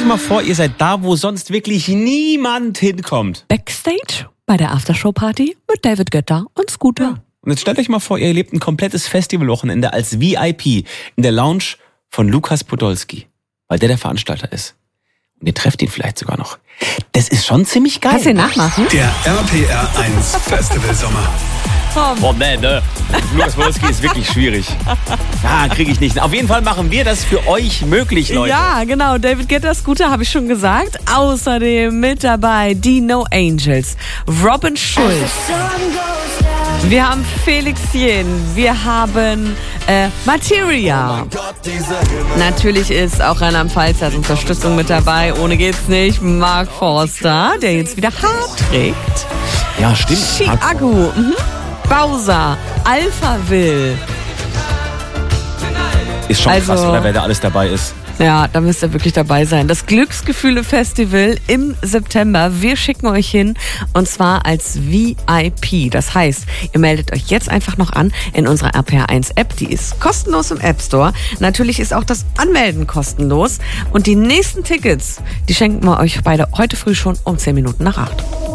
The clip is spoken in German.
mal vor, ihr seid da, wo sonst wirklich niemand hinkommt. Backstage bei der Aftershow-Party mit David Guetta und Scooter. Ja. Und jetzt stellt euch mal vor, ihr erlebt ein komplettes Festivalwochenende als VIP in der Lounge von Lukas Podolski, weil der Veranstalter ist. Und ihr trefft ihn vielleicht sogar noch. Das ist schon ziemlich geil. Kannst du ihn nachmachen? Der RPR 1 Festival Sommer. Oh ne. Lukas Podolski ist wirklich schwierig. Ja, kriege ich nicht. Auf jeden Fall machen wir das für euch möglich, Leute. Ja, genau. David Guetta, Scooter habe ich schon gesagt. Außerdem mit dabei die No Angels, Robin Schulz. Wir haben Felix Jen, wir haben Materia. Natürlich ist auch Rheinland-Pfalz als Unterstützung mit dabei. Ohne geht's nicht. Mark Forster, der jetzt wieder hart trägt. Ja, stimmt. Chiago, Bowser, Alpha Will. Ist schon krass, oder wer da alles dabei ist. Ja, da müsst ihr wirklich dabei sein. Das Glücksgefühle-Festival im September. Wir schicken euch hin und zwar als VIP. Das heißt, ihr meldet euch jetzt einfach noch an in unserer RPR1-App. Die ist kostenlos im App Store. Natürlich ist auch das Anmelden kostenlos. Und die nächsten Tickets, die schenken wir euch beide heute früh schon um 10 Minuten nach 8.